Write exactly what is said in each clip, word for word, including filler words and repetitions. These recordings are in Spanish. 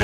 mañana.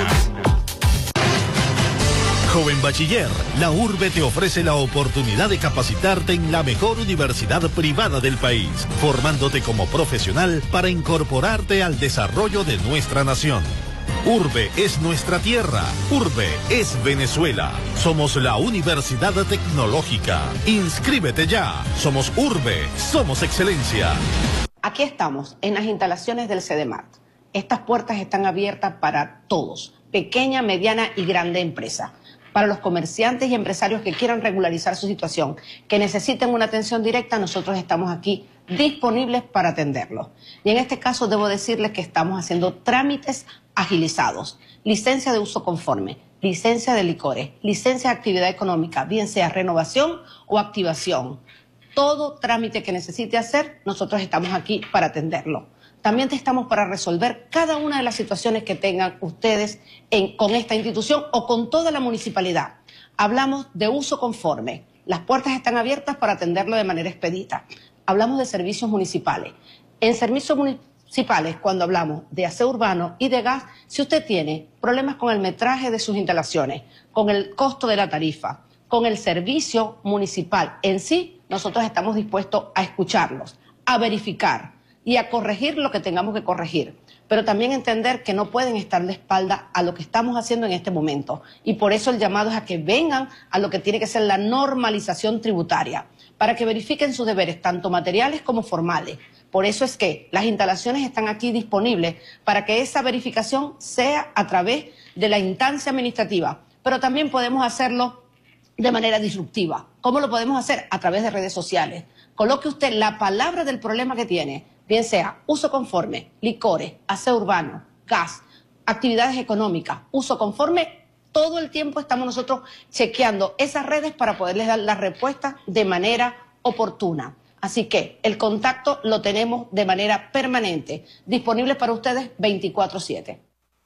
Joven bachiller, la URBE te ofrece la oportunidad de capacitarte en la mejor universidad privada del país, formándote como profesional para incorporarte al desarrollo de nuestra nación. URBE es nuestra tierra, URBE es Venezuela. Somos la Universidad Tecnológica. Inscríbete ya. Somos URBE, somos excelencia. Aquí estamos, en las instalaciones del CEDEMAT. Estas puertas están abiertas para todos, pequeña, mediana y grande empresa. Para los comerciantes y empresarios que quieran regularizar su situación, que necesiten una atención directa, nosotros estamos aquí disponibles para atenderlos. Y en este caso debo decirles que estamos haciendo trámites agilizados, licencia de uso conforme, licencia de licores, licencia de actividad económica, bien sea renovación o activación. Todo trámite que necesite hacer, nosotros estamos aquí para atenderlo. También estamos para resolver cada una de las situaciones que tengan ustedes en, con esta institución o con toda la municipalidad. Hablamos de uso conforme. Las puertas están abiertas para atenderlo de manera expedita. Hablamos de servicios municipales. En servicios municipales, cuando hablamos de aseo urbano y de gas, si usted tiene problemas con el metraje de sus instalaciones, con el costo de la tarifa, con el servicio municipal en sí, nosotros estamos dispuestos a escucharlos, a verificar y a corregir lo que tengamos que corregir, pero también entender que no pueden estar de espalda a lo que estamos haciendo en este momento. Y por eso el llamado es a que vengan a lo que tiene que ser la normalización tributaria, para que verifiquen sus deberes, tanto materiales como formales. Por eso es que las instalaciones están aquí disponibles para que esa verificación sea a través de la instancia administrativa, pero también podemos hacerlo de manera disruptiva. ¿Cómo lo podemos hacer? A través de redes sociales. Coloque usted la palabra del problema que tiene, bien sea uso conforme, licores, aseo urbano, gas, actividades económicas, uso conforme. Todo el tiempo estamos nosotros chequeando esas redes para poderles dar la respuesta de manera oportuna. Así que el contacto lo tenemos de manera permanente, disponible para ustedes veinticuatro siete.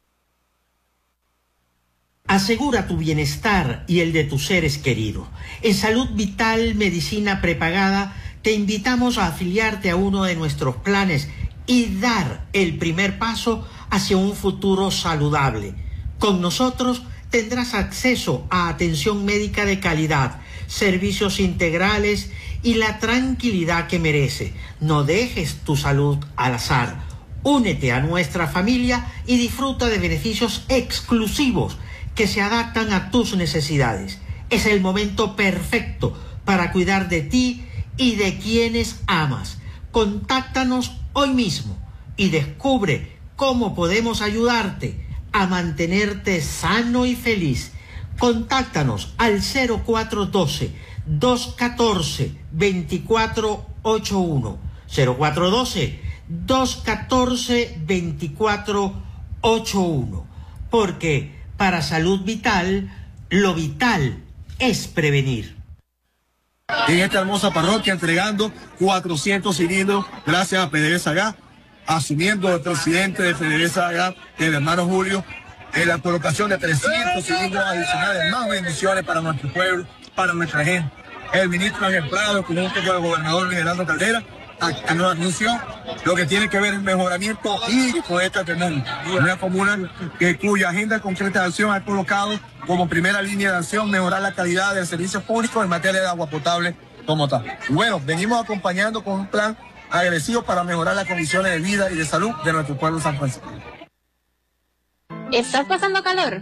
Asegura tu bienestar y el de tus seres queridos. En Salud Vital Medicina Prepagada te invitamos a afiliarte a uno de nuestros planes y dar el primer paso hacia un futuro saludable. Con nosotros tendrás acceso a atención médica de calidad, servicios integrales y la tranquilidad que merece. No dejes tu salud al azar. Únete a nuestra familia y disfruta de beneficios exclusivos que se adaptan a tus necesidades. Es el momento perfecto para cuidar de ti y de quienes amas. Contáctanos hoy mismo y descubre cómo podemos ayudarte a mantenerte sano y feliz. Contáctanos al cero cuatro uno dos, dos uno cuatro, dos cuatro ocho uno. cero cuatro uno dos, dos uno cuatro, dos cuatro ocho uno. Porque para Salud Vital, lo vital es prevenir. En esta hermosa parroquia entregando cuatrocientos cilindros gracias a P D V S A Gas, asumiendo el presidente de P D V S A Gas, el hermano Julio, en la colocación de trescientos cilindros adicionales, más bendiciones para nuestro pueblo, para nuestra gente. El ministro Ángel Prado, junto con el gobernador Gerardo Caldera, a, nos anunció lo que tiene que ver el mejoramiento hídrico de esta comuna, una comuna que, cuya agenda concreta de acción ha colocado como primera línea de acción mejorar la calidad del servicio público en materia de agua potable como tal. Bueno, venimos acompañando con un plan agresivo para mejorar las condiciones de vida y de salud de nuestro pueblo San Francisco. ¿Estás pasando calor?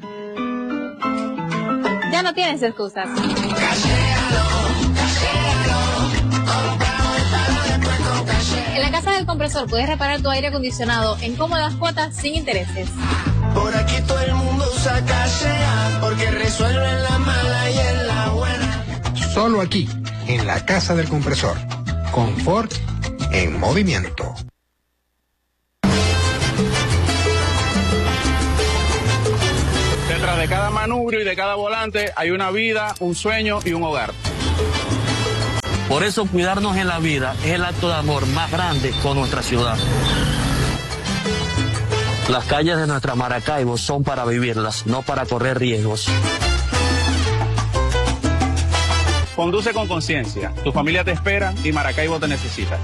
Ya no tienes excusas. En la Casa del Compresor puedes reparar tu aire acondicionado en cómodas cuotas sin intereses. Por aquí todo el mundo usa Cashea porque resuelven la mala y en la buena. Solo aquí, en la Casa del Compresor. Confort en movimiento. Detrás de cada manubrio y de cada volante hay una vida, un sueño y un hogar. Por eso cuidarnos en la vida es el acto de amor más grande con nuestra ciudad. Las calles de nuestra Maracaibo son para vivirlas, no para correr riesgos. Conduce con conciencia, tu familia te espera y Maracaibo te necesita.